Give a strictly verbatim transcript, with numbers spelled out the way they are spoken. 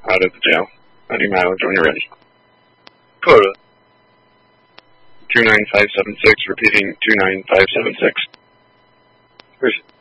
out of the jail. Any mileage when you're ready. Dakota. two nine five seven six, repeating two nine five seven six. Where's